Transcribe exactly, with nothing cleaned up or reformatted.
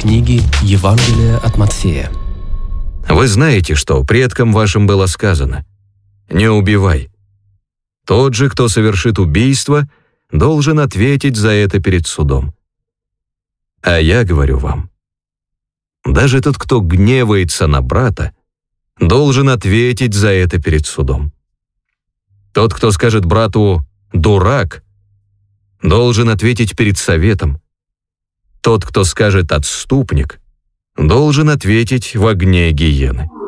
книги Евангелия от Матфея. Вы знаете, что предкам вашим было сказано: «Не убивай». Тот же, кто совершит убийство, должен ответить за это перед судом. А я говорю вам, даже тот, кто гневается на брата, должен ответить за это перед судом. Тот, кто скажет брату «дурак», должен ответить перед советом. Тот, кто скажет «отступник», должен ответить в огне гиены.